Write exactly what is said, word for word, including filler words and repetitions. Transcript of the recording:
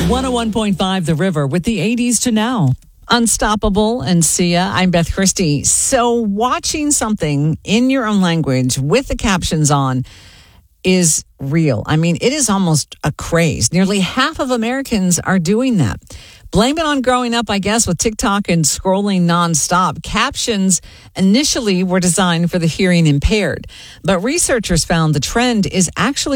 one oh one point five The River with the eighties to now. Unstoppable and Sia. I'm Beth Christie. So watching something in your own language with the captions on is real. I mean, it is almost a craze. Nearly half of Americans are doing that. Blame it on growing up, I guess, with TikTok and scrolling nonstop. Captions initially were designed for the hearing impaired, but researchers found the trend is actually